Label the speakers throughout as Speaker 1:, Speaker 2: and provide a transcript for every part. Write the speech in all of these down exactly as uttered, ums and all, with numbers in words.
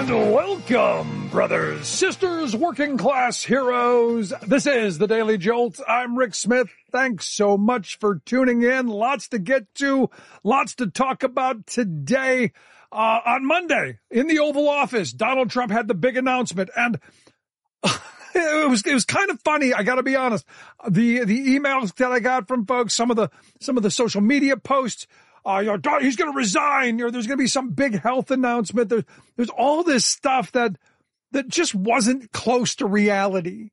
Speaker 1: And welcome, brothers, sisters, working class heroes. This is the Daily Jolt. I'm Rick Smith. Thanks so much for tuning in. Lots to get to, lots to talk about today. Uh, on Monday, in the Oval Office, Donald Trump had the big announcement, and it was it was kind of funny. I got to be honest. The the emails that I got from folks, some of the some of the social media posts. Uh, you know, he's going to resign, or there's going to be some big health announcement. There's, there's all this stuff that, that just wasn't close to reality.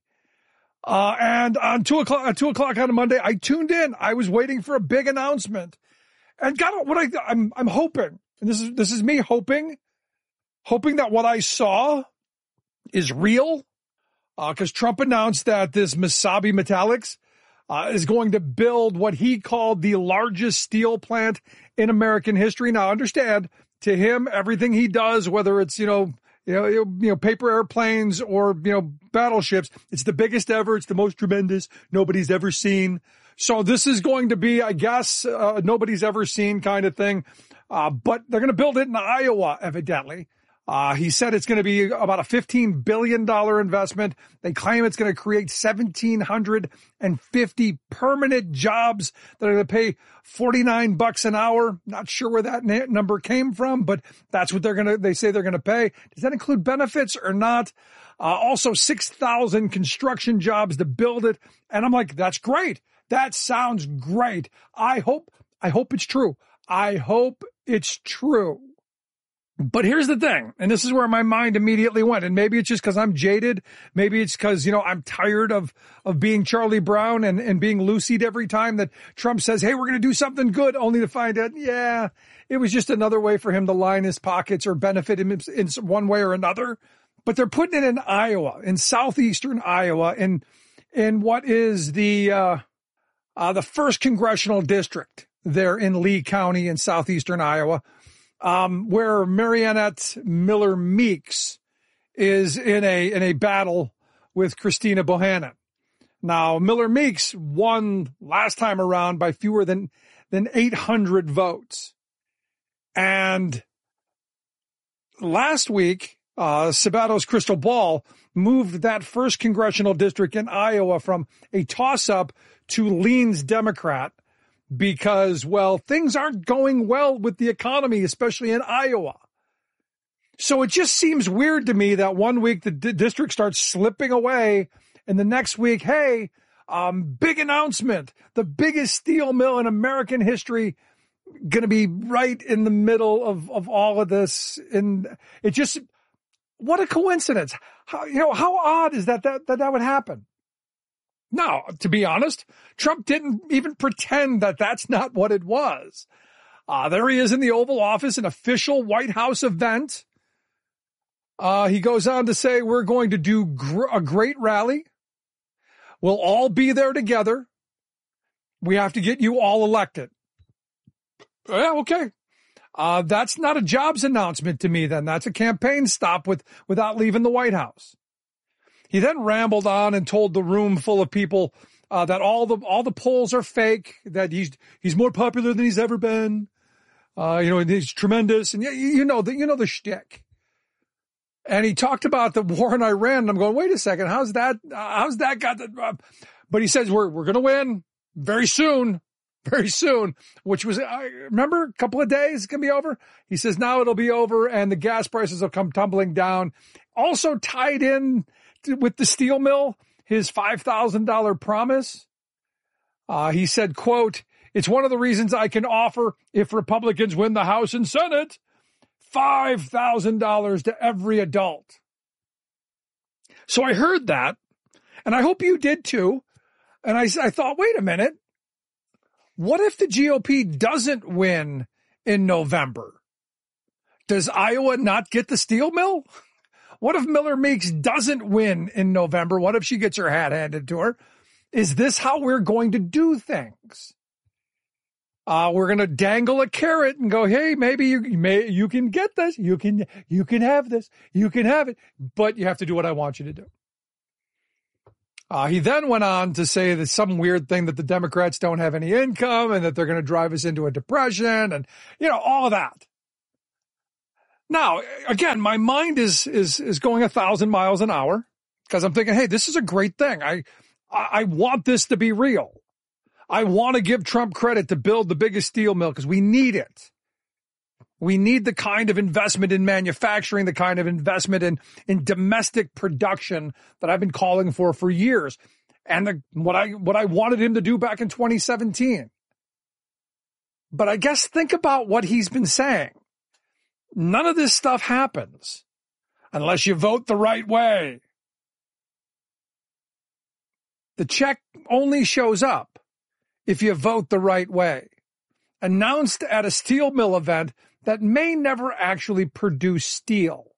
Speaker 1: Uh, and on two o'clock, at two o'clock on a Monday, I tuned in. I was waiting for a big announcement, and got what I, I'm, I'm hoping, and this is, this is me hoping, hoping that what I saw is real. Uh, cause Trump announced that this Mesabi Metallics, Uh, is going to build what he called the largest steel plant in American history. Now, understand, to him, everything he does, whether it's, you know, you know, you know, paper airplanes or, you know, battleships, it's the biggest ever. It's the most tremendous nobody's ever seen. So this is going to be, I guess, uh, nobody's ever seen kind of thing. Uh, but they're going to build it in Iowa, evidently. Uh, he said it's going to be about a fifteen billion dollars investment. They claim it's going to create one thousand seven hundred fifty permanent jobs that are going to pay forty-nine bucks an hour. Not sure where that na- number came from, but that's what they're going to, they say they're going to pay. Does that include benefits or not? Uh, also six thousand construction jobs to build it. And I'm like, that's great. That sounds great. I hope, I hope it's true. I hope it's true. But here's the thing, and this is where my mind immediately went, and maybe it's just because I'm jaded. Maybe it's because, you know, I'm tired of, of being Charlie Brown and, and being Lucy'd every time that Trump says, hey, we're going to do something good, only to find out, yeah, it was just another way for him to line his pockets or benefit him in one way or another. But they're putting it in Iowa, in southeastern Iowa, in, in what is the, uh, uh, the first congressional district there in Lee County in southeastern Iowa. Um, where Mariannette Miller Meeks is in a, in a battle with Christina Bohannon. Now, Miller Meeks won last time around by fewer than, than eight hundred votes. And last week, uh, Sabato's crystal ball moved that first congressional district in Iowa from a toss-up to leans Democrat. Because, well, things aren't going well with the economy, especially in Iowa. So it just seems weird to me that one week the d- district starts slipping away, and the next week, hey, um, big announcement, the biggest steel mill in American history, going to be right in the middle of, of all of this. And it just, what a coincidence. How, you know, how odd is that that, that, that would happen? Now, to be honest, Trump didn't even pretend that that's not what it was. Uh, there he is in the Oval Office, an official White House event. Uh, he goes on to say, we're going to do gr- a great rally. We'll all be there together. We have to get you all elected. Yeah, okay. Uh, that's not a jobs announcement to me then. That's a campaign stop with, without leaving the White House. He then rambled on and told the room full of people uh, that all the all the polls are fake, that he's he's more popular than he's ever been. Uh, you know, and he's tremendous, and you, you know the you know the shtick. And he talked about the war in Iran. And I'm going, wait a second, how's that? Uh, how's that got the? Uh, but he says we're we're going to win very soon, very soon. Which was, I remember, a couple of days it's going to be over. He says now it'll be over, and the gas prices will come tumbling down. Also tied in with the steel mill, his five thousand dollars promise. Uh, he said, quote, it's one of the reasons I can offer, if Republicans win the House and Senate, five thousand dollars to every adult. So I heard that, and I hope you did too. And I, I thought, wait a minute. What if the G O P doesn't win in November? Does Iowa not get the steel mill? What if Miller Meeks doesn't win in November? What if she gets her hat handed to her? Is this how we're going to do things? Uh, we're going to dangle a carrot and go, hey, maybe you, you may, you can get this. You can, you can have this. You can have it, but you have to do what I want you to do. Uh, he then went on to say that some weird thing that the Democrats don't have any income and that they're going to drive us into a depression and, you know, all of that. Now, again, my mind is is is going a thousand miles an hour because I'm thinking, hey, this is a great thing. I I want this to be real. I want to give Trump credit to build the biggest steel mill because we need it. We need the kind of investment in manufacturing, the kind of investment in, in domestic production that I've been calling for for years. And the, what I, what I wanted him to do back in twenty seventeen. But I guess think about what he's been saying. None of this stuff happens unless you vote the right way. The check only shows up if you vote the right way. Announced at a steel mill event that may never actually produce steel.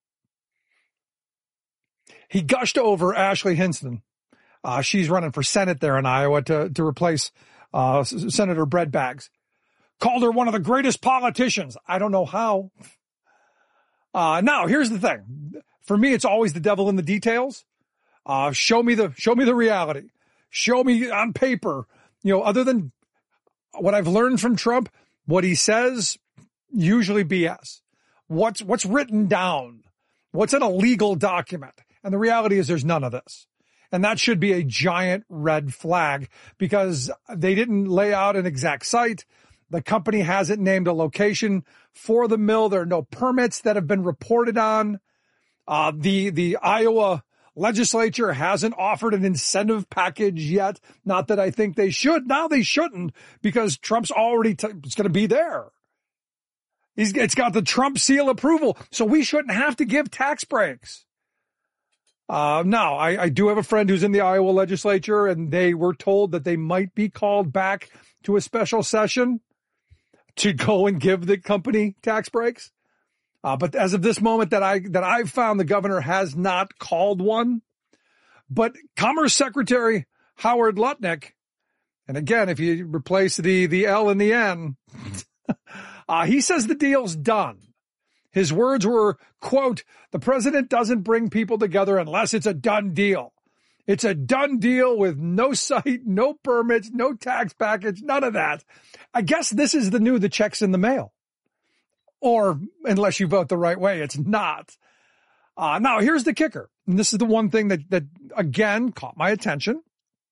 Speaker 1: He gushed over Ashley Hinson. Uh, she's running for Senate there in Iowa to, to replace uh, Senator Breadbags. Called her one of the greatest politicians. I don't know how. Uh, now, here's the thing. For me, it's always the devil in the details. Uh, show me the, show me the reality. Show me on paper, you know, other than what I've learned from Trump, what he says, usually B S. What's, what's written down? What's in a legal document? And the reality is there's none of this. And that should be a giant red flag because they didn't lay out an exact site. The company hasn't named a location for the mill. There are no permits that have been reported on. Uh, the, the Iowa legislature hasn't offered an incentive package yet. Not that I think they should. Now they shouldn't because Trump's already t- it's going to be there. He's, it's got the Trump seal approval. So we shouldn't have to give tax breaks. Uh, now, I, I do have a friend who's in the Iowa legislature and they were told that they might be called back to a special session to go and give the company tax breaks. Uh, but as of this moment that I, that I've found, the governor has not called one. But Commerce Secretary Howard Lutnick, and again, if you replace the, the L and the N, uh, he says the deal's done. His words were, quote, the president doesn't bring people together unless it's a done deal. It's a done deal with no site, no permits, no tax package, none of that. I guess this is the new, the check's in the mail. Or unless you vote the right way, it's not. Uh, now, here's the kicker. And this is the one thing that, that again, caught my attention.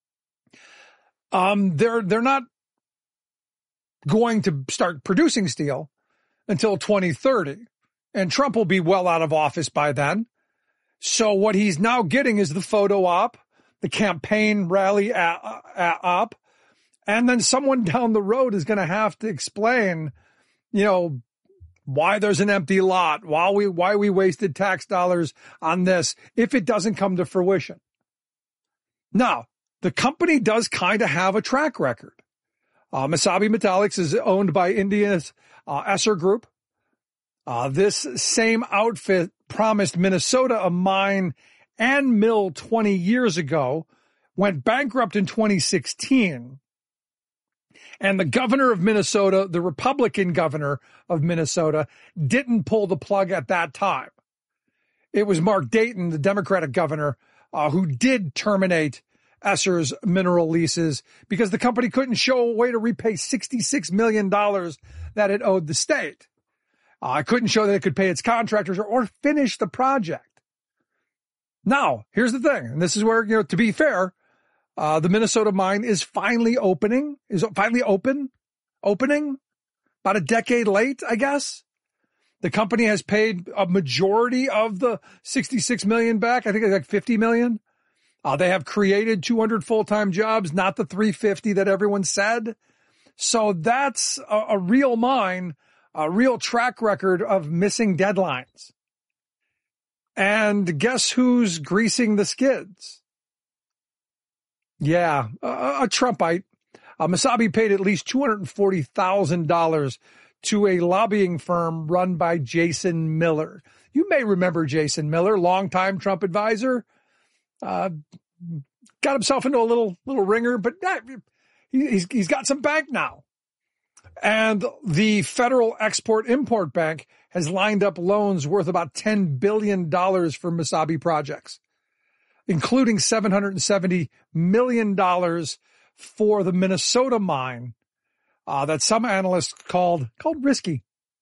Speaker 1: Um, they're, they're not going to start producing steel until twenty thirty. And Trump will be well out of office by then. So what he's now getting is the photo op, the campaign rally op, and then someone down the road is going to have to explain, you know, why there's an empty lot, why we, why we wasted tax dollars on this if it doesn't come to fruition. Now, the company does kind of have a track record. Uh, Mesabi Metallics is owned by India's uh, Esser Group. Uh, this same outfit promised Minnesota a mine and mill twenty years ago, went bankrupt in twenty sixteen. And the governor of Minnesota, the Republican governor of Minnesota, didn't pull the plug at that time. It was Mark Dayton, the Democratic governor, uh, who did terminate Esser's mineral leases because the company couldn't show a way to repay sixty-six million dollars that it owed the state. I uh, couldn't show that it could pay its contractors or, or finish the project. Now, here's the thing, and this is where, you know, to be fair, uh, the Minnesota mine is finally opening, is finally open, opening, about a decade late, I guess. The company has paid a majority of the sixty-six million back. I think it's like fifty million. Uh, they have created two hundred full-time jobs, not the three hundred fifty that everyone said. So that's a, a real mine. A real track record of missing deadlines. And guess who's greasing the skids? Yeah, a, a Trumpite. Uh, Mesabi paid at least two hundred forty thousand dollars to a lobbying firm run by Jason Miller. You may remember Jason Miller, longtime Trump advisor. Uh, got himself into a little little ringer, but uh, he, he's he's got some bank now. And the Federal Export-Import Bank has lined up loans worth about ten billion dollars for Mesabi projects, including seven hundred seventy million dollars for the Minnesota mine uh, that some analysts called, called risky.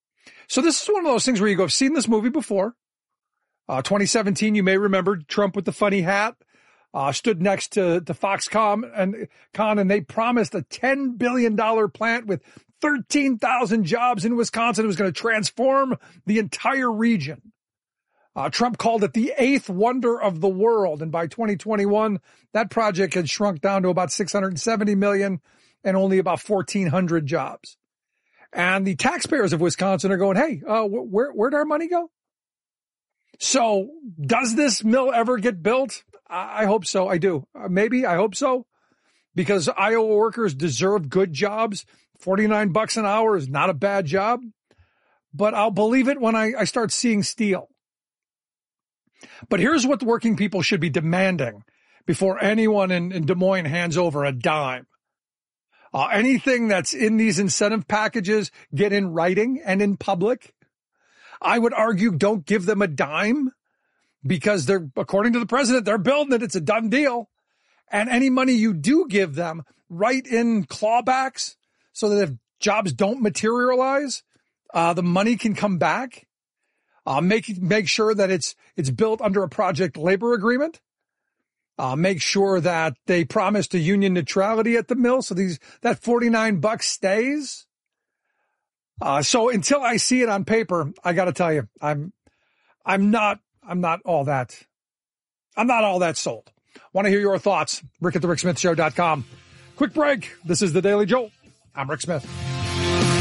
Speaker 1: So this is one of those things where you go, I've seen this movie before. Uh, twenty seventeen, you may remember Trump with the funny hat, uh, stood next to, to Foxconn and Con, and they promised a ten billion dollars plant with thirteen thousand jobs in Wisconsin. It was going to transform the entire region. Uh, Trump called it the eighth wonder of the world. And by twenty twenty-one, that project had shrunk down to about six hundred seventy million and only about fourteen hundred jobs. And the taxpayers of Wisconsin are going, hey, uh, wh- where, where'd our money go? So does this mill ever get built? I, I hope so. I do. Uh, maybe. I hope so. Because Iowa workers deserve good jobs. forty-nine bucks an hour is not a bad job. But I'll believe it when I, I start seeing steel. But here's what the working people should be demanding before anyone in, in Des Moines hands over a dime. Uh, anything that's in these incentive packages, get in writing and in public. I would argue don't give them a dime because they're, according to the president, they're building it. It's a done deal. And any money you do give them, write in clawbacks so that if jobs don't materialize, uh, the money can come back. Uh, make, make sure that it's, it's built under a project labor agreement. Uh, make sure that they promised a union neutrality at the mill. So these, that forty-nine bucks stays. Uh, so until I see it on paper, I got to tell you, I'm, I'm not, I'm not all that, I'm not all that sold. Want to hear your thoughts? Rick at the Rick Smith Show dot com. Quick break. This is the Daily Jolt. I'm Rick Smith.